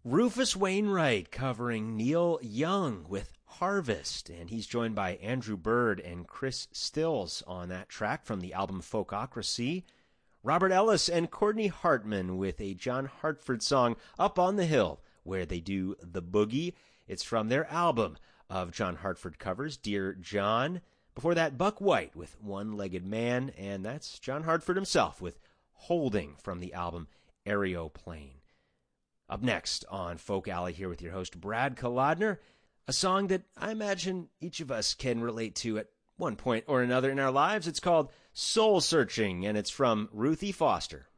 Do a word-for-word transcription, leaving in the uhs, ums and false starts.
Rufus Wainwright covering Neil Young with Harvest, and he's joined by Andrew Bird and Chris Stills on that track from the album Folkocracy. Robert Ellis and Courtney Hartman with a John Hartford song, Up on the Hill, where they do the boogie. It's from their album of John Hartford covers, Dear John. Before that, Buck White with One-Legged Man, and that's John Hartford himself with Holding from the album Aeroplane. Up next on Folk Alley here with your host, Brad Kolodner, a song that I imagine each of us can relate to at one point or another in our lives. It's called Soul Searching, and it's from Ruthie Foster.